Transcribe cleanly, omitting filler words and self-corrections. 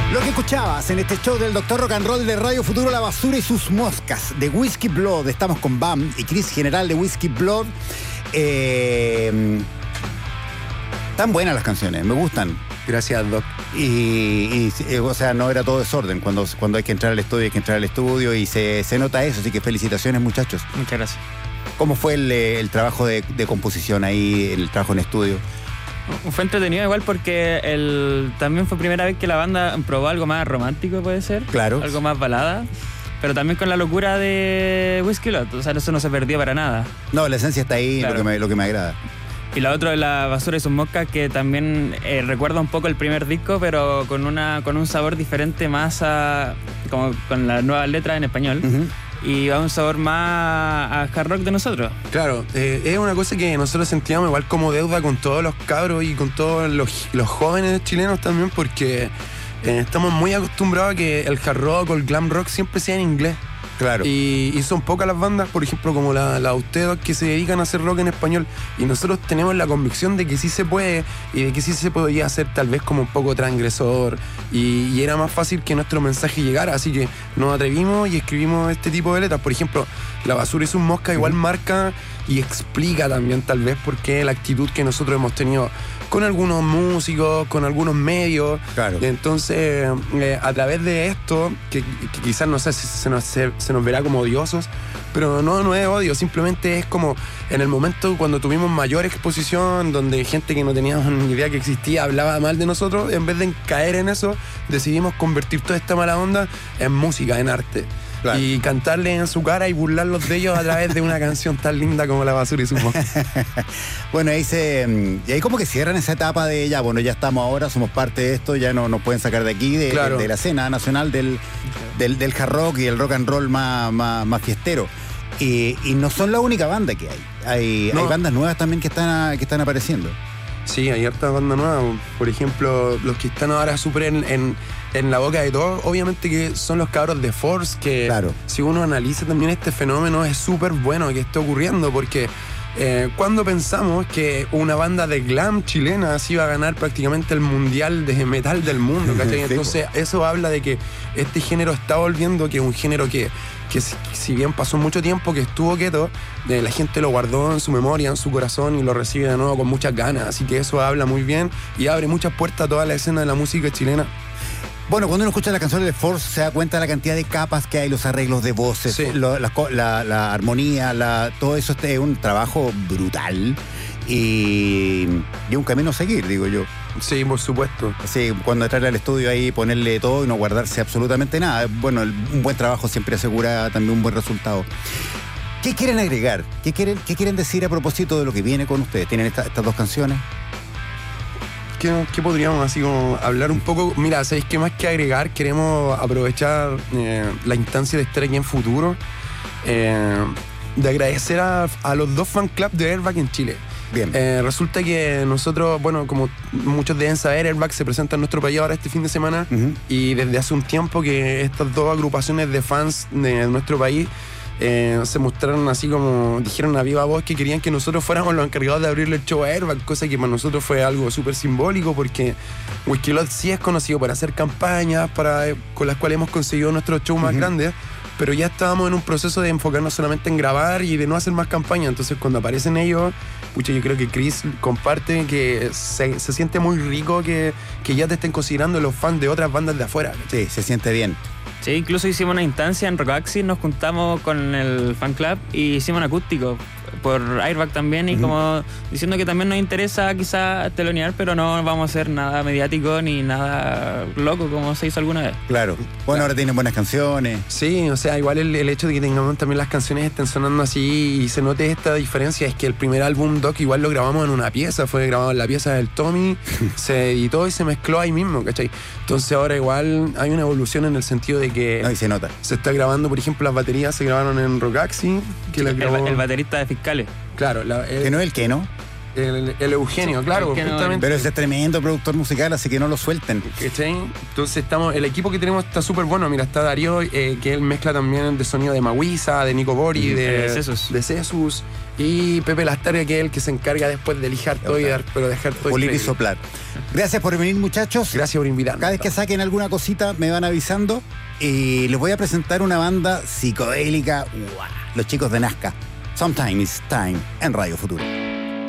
Lo que escuchabas en este show del Dr. Rock and Roll de Radio Futuro, La Basura y sus Moscas, de Whiskey Blood. Estamos con Bam y Chris General de Whiskey Blood. Tan buenas las canciones, me gustan. Gracias, Doc. O sea, no era todo desorden. Cuando hay que entrar al estudio, hay que entrar al estudio y se nota eso. Así que felicitaciones, muchachos. Muchas gracias. ¿Cómo fue el trabajo de composición ahí, el trabajo en estudio? Fue entretenido igual porque también fue primera vez que la banda probó algo más romántico, puede ser. Claro. Algo más balada. Pero también con la locura de Whiskey Blood. O sea, eso no se perdió para nada. No, la esencia está ahí, claro. lo que me agrada. Y la otra es La Basura y sus Moscas, que también recuerda un poco el primer disco, pero con un sabor diferente, más como con las nuevas letras en español. Uh-huh. Y va un sabor más a hard rock de nosotros. Claro, es una cosa que nosotros sentíamos igual como deuda con todos los cabros y con todos los jóvenes chilenos también, porque estamos muy acostumbrados a que el hard rock o el glam rock siempre sea en inglés. Claro. Y son pocas las bandas, por ejemplo, como la de ustedes, que se dedican a hacer rock en español. Y nosotros tenemos la convicción de que sí se puede y de que sí se podía hacer tal vez como un poco transgresor. Y era más fácil que nuestro mensaje llegara. Así que nos atrevimos y escribimos este tipo de letras. Por ejemplo, La Basura y sus Moscas igual marca y explica también tal vez por qué la actitud que nosotros hemos tenido con algunos músicos, con algunos medios. Claro. Entonces, a través de esto, que quizás no sé si se nos verá como odiosos, pero no es odio, simplemente es como en el momento cuando tuvimos mayor exposición, donde gente que no teníamos ni idea que existía hablaba mal de nosotros, en vez de caer en eso, decidimos convertir toda esta mala onda en música, en arte. Claro. Y cantarle en su cara y burlarlos de ellos a través de una canción tan linda como La Basura y sus Moscas. Bueno, y ahí como que cierran esa etapa de ya estamos ahora, somos parte de esto, ya no nos pueden sacar de aquí, claro. de la escena nacional del hard rock y el rock and roll más fiestero. Y no son la única banda que hay. Hay bandas nuevas también que están apareciendo. Sí, hay harta banda nueva. Por ejemplo, los que están ahora súper en la boca de todos, obviamente que son los cabros de Force, que claro. Si uno analiza también este fenómeno es súper bueno que esté ocurriendo, porque cuando pensamos que una banda de glam chilena se iba a ganar prácticamente el mundial de metal del mundo, ¿cachai? Entonces eso habla de que este género está volviendo, que es un género que si bien pasó mucho tiempo que estuvo quieto, la gente lo guardó en su memoria, en su corazón y lo recibe de nuevo con muchas ganas, así que eso habla muy bien y abre muchas puertas a toda la escena de la música chilena. Bueno, cuando uno escucha las canciones de Force se da cuenta de la cantidad de capas que hay, los arreglos de voces, sí. la armonía, todo eso es un trabajo brutal y un camino a seguir, digo yo. Sí, por supuesto. Sí, cuando entrarle al estudio ahí, ponerle todo y no guardarse absolutamente nada. Bueno, un buen trabajo siempre asegura también un buen resultado. ¿Qué quieren agregar? ¿Qué quieren decir a propósito de lo que viene con ustedes? ¿Tienen estas dos canciones? ¿Qué podríamos así como hablar un poco? Mira, ¿sabéis qué más que agregar? Queremos aprovechar la instancia de estar aquí en Futuro, de agradecer a los dos fan club de Airbag en Chile. Bien. Resulta que nosotros, bueno, como muchos deben saber, Airbag se presenta en nuestro país ahora este fin de semana, y desde hace un tiempo que estas dos agrupaciones de fans de nuestro país se mostraron así como, dijeron a viva voz que querían que nosotros fuéramos los encargados de abrirle el show a Airbag, cosa que para nosotros fue algo súper simbólico, porque Whiskey Blood sí es conocido por hacer campañas con las cuales hemos conseguido nuestros shows más grandes, pero ya estábamos en un proceso de enfocarnos solamente en grabar y de no hacer más campañas. Entonces cuando aparecen ellos, pucha, yo creo que Chris comparte que se siente muy rico que ya te estén considerando los fans de otras bandas de afuera. Sí, se siente bien. Sí, incluso hicimos una instancia en Rockaxis, nos juntamos con el fan club y hicimos un acústico por Airbag también, y como diciendo que también nos interesa quizá telonear, pero no vamos a hacer nada mediático ni nada loco como se hizo alguna vez. Claro. Bueno, ahora tienen buenas canciones. Sí, o sea, igual el hecho de que tengamos también las canciones estén sonando así y se note esta diferencia es que el primer álbum, Doc, igual lo grabamos en una pieza, fue grabado en la pieza del Tommy, se editó y se mezcló ahí mismo, ¿cachai? Entonces ahora igual hay una evolución en el sentido de que no, y se nota. Se está grabando, por ejemplo, las baterías se grabaron en Rockaxis, que la grabó el baterista de Fiscales. Claro, que no es el Keno. El Eugenio, sí, claro, justamente. Pero ese es tremendo productor musical, así que no lo suelten. ¿Cachai? Entonces el equipo que tenemos está súper bueno. Mira, está Darío, que él mezcla también de sonido de Maguisa, de Nico Bori, de Cesus. Y Pepe Lastarria, que es el que se encarga después de lijar todo y dejar todo. Pulir y soplar. Gracias por venir, muchachos. Gracias por invitarme. Cada vez que saquen alguna cosita me van avisando. Y les voy a presentar una banda psicodélica. ¡Wow! Los chicos de Nazca. Sometime is Time en Radio Futuro.